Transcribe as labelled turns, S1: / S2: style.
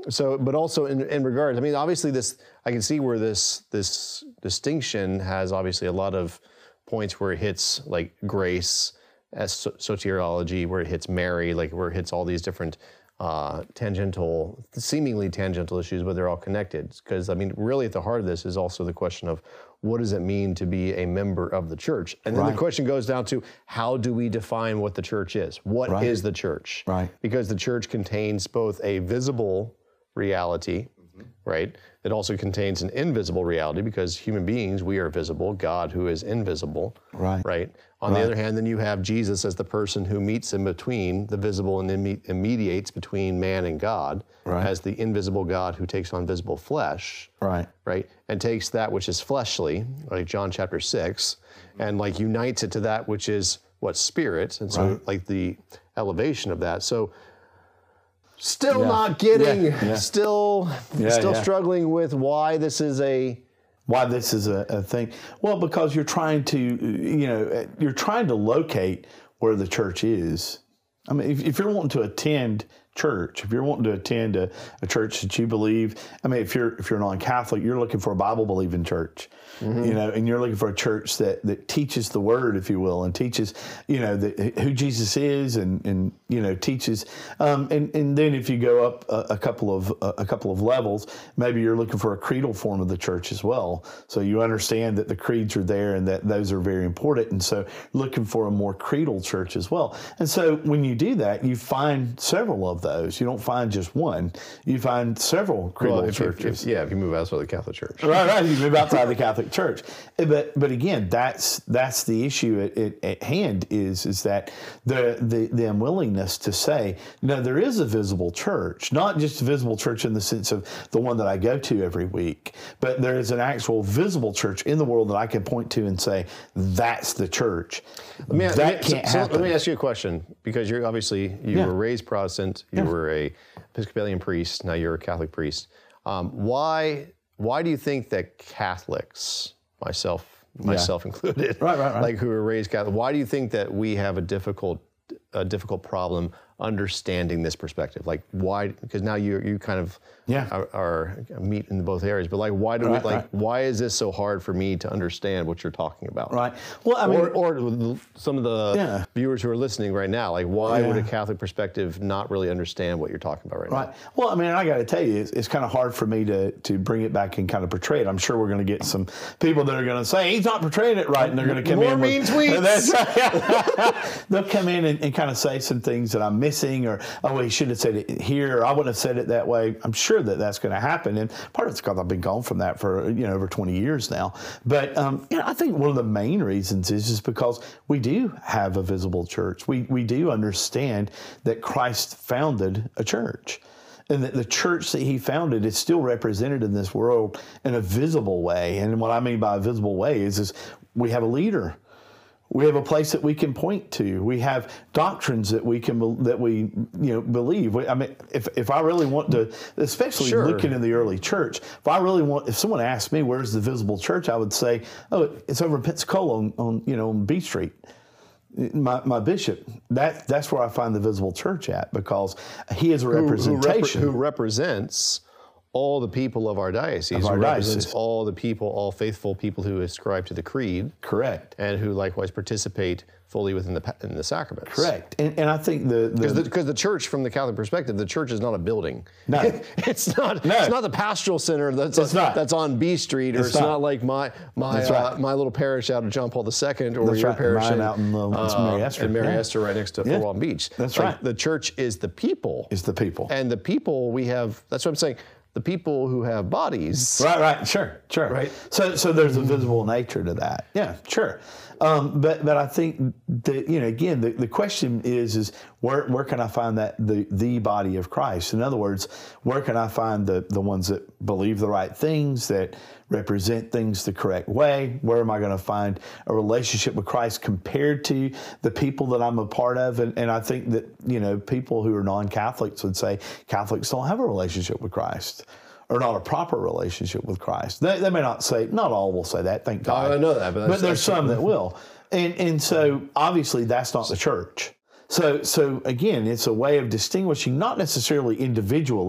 S1: So, but also in regards, I mean, obviously I can see where this distinction has obviously a lot of points where it hits like grace as soteriology, where it hits Mary, like where it hits all these different seemingly tangential issues, but they're all connected. Because I mean, really at the heart of this is also the question of what does it mean to be a member of the church? And then the question goes down to how do we define what the church is? What is the church? Because the church contains both a visible reality, right? It also contains an invisible reality because human beings, we are visible, God who is invisible, right? On the other hand, then you have Jesus as the person who meets in between the visible and mediates between man and God as the invisible God who takes on visible flesh, right? And takes that which is fleshly, like John chapter 6, and like unites it to that which is what spirit, and so like the elevation of that. So still not getting, still struggling with why this is a
S2: thing. Well, because you're trying to, you're trying to locate where the church is. I mean, if you're wanting to attend church, if you're wanting to attend a church that you believe, I mean, if you're non-Catholic, you're looking for a Bible-believing church, and you're looking for a church that teaches the Word, if you will, and teaches, who Jesus is, and teaches, and then if you go up a couple of levels, maybe you're looking for a creedal form of the church as well. So you understand that the creeds are there and that those are very important, and so looking for a more creedal church as well. And so when you do that, you find several of those. You don't find just one. You find several creedal churches.
S1: If you move outside the Catholic Church.
S2: Right. You move outside the Catholic Church. But again, that's the issue at hand is that the unwillingness to say, no, there is a visible church, not just a visible church in the sense of the one that I go to every week, but there is an actual visible church in the world that I can point to and say, that's the church. That can't happen.
S1: Let me ask you a question, because you were raised Protestant, you were a Episcopalian priest, now you're a Catholic priest. Why do you think that Catholics, myself included, like who were raised Catholic, why do you think that we have a difficult problem understanding this perspective? Like why? Because now you kind of are meet in both areas. But like why do why is this so hard for me to understand what you're talking about?
S2: Right. Well, I mean,
S1: or some of the viewers who are listening right now, like why would a Catholic perspective not really understand what you're talking about right now?
S2: Well, I mean, I got to tell you, it's kind of hard for me to bring it back and kind of portray it. I'm sure we're going to get some people that are going to say he's not portraying it right, and they're going to come in with
S1: mean tweets.
S2: That's right. They'll come in and kind of say some things that I'm missing, or he should have said it here, or I wouldn't have said it that way. I'm sure that that's going to happen, and part of it's because I've been gone from that for over 20 years now. But I think one of the main reasons is just because we do have a visible church. We do understand that Christ founded a church, and that the church that he founded is still represented in this world in a visible way. And what I mean by a visible way is we have a leader. We have a place that we can point to. We have doctrines that we believe. I mean, if I really want to, especially looking in the early church, if someone asked me where's the visible church, I would say, it's over in Pensacola on B Street. My bishop, that's where I find the visible church at, because he is a representation
S1: who represents all the people of our diocese, who represents all the people, all faithful people who ascribe to the creed.
S2: Correct.
S1: And who likewise participate fully within the sacraments.
S2: Correct. And I think
S1: because the church, from the Catholic perspective, the church is not a building.
S2: No.
S1: It's not the pastoral center that's on B Street, or it's not like my little parish out of John Paul II, or your parish
S2: out in Mary
S1: Esther right next to Fort Walton Beach.
S2: That's right.
S1: The church is the people.
S2: Is the people.
S1: And the people we have, that's what I'm saying, the people who have bodies.
S2: Right, sure. Right. So there's a visible nature to that. Yeah, sure. But I think that, again, the question is where can I find that the body of Christ? In other words, where can I find the ones that believe the right things, that represent things the correct way? Where am I going to find a relationship with Christ compared to the people that I'm a part of? And I think that, people who are non-Catholics would say Catholics don't have a relationship with Christ, or not a proper relationship with Christ. They may not say, not all will say that, thank God.
S1: I know that,
S2: but there's some that will. And so obviously that's not the church. So again, it's a way of distinguishing, not necessarily individually,